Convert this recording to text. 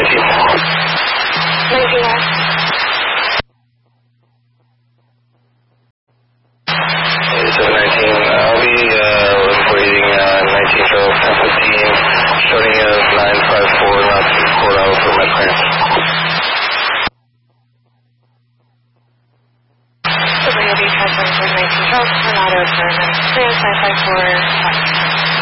19 left. I'll be waiting 19 till 10:15, starting at 954, not to Coronado for my clearance. So we're going to be transferring for 19 Coronado for clearance 954.